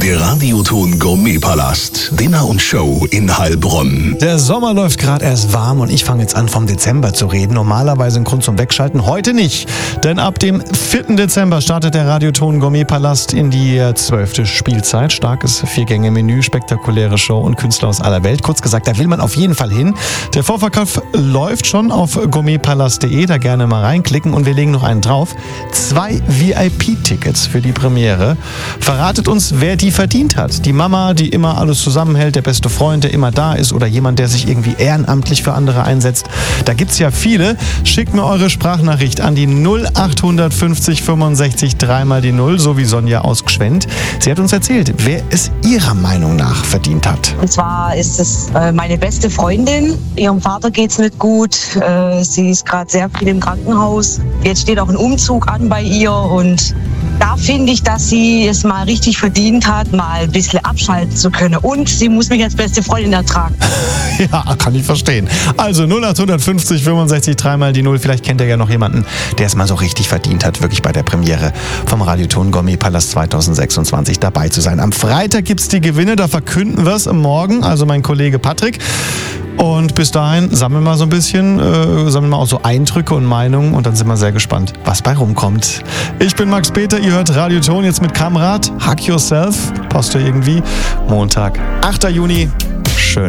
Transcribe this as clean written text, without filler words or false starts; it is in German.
Der Radioton Gourmetpalast. Dinner und Show in Heilbronn. Der Sommer läuft gerade erst warm und ich fange jetzt an, vom Dezember zu reden. Normalerweise ein Grund zum Wegschalten, heute nicht. Denn ab dem 4. Dezember startet der Radioton Gourmetpalast in die 12. Spielzeit. Starkes 4-Gänge-Menü, spektakuläre Show und Künstler aus aller Welt. Kurz gesagt, da will man auf jeden Fall hin. Der Vorverkauf läuft schon auf gourmetpalast.de, da gerne mal reinklicken und wir legen noch einen drauf. 2 VIP-Tickets für die Premiere. Verratet uns, wer die verdient hat. Die Mama, die immer alles zusammenhält, der beste Freund, der immer da ist oder jemand, der sich irgendwie ehrenamtlich für andere einsetzt. Da gibt's ja viele. Schickt mir eure Sprachnachricht an die 0850 65 3 die 0, so wie Sonja aus Gschwend. Sie hat uns erzählt, wer es ihrer Meinung nach verdient hat. Und zwar ist es meine beste Freundin. Ihrem Vater geht's nicht gut. Sie ist gerade sehr viel im Krankenhaus. Jetzt steht auch ein Umzug an bei ihr und da finde ich, dass sie es mal richtig verdient hat, mal ein bisschen abschalten zu können. Und sie muss mich als beste Freundin ertragen. Ja, kann ich verstehen. Also 0850 65 3 die 0. Vielleicht kennt ihr ja noch jemanden, der es mal so richtig verdient hat, wirklich bei der Premiere vom Radioton Gourmetpalast 2026 dabei zu sein. Am Freitag gibt's die Gewinne, da verkünden wir es morgen, also mein Kollege Patrick. Und bis dahin sammeln wir so ein bisschen, sammeln wir auch so Eindrücke und Meinungen und dann sind wir sehr gespannt, was bei rumkommt. Ich bin Max Peter, ihr hört Radioton jetzt mit Kamrat, Hug Yourself, passt ja irgendwie, Montag, 8. Juni, schön.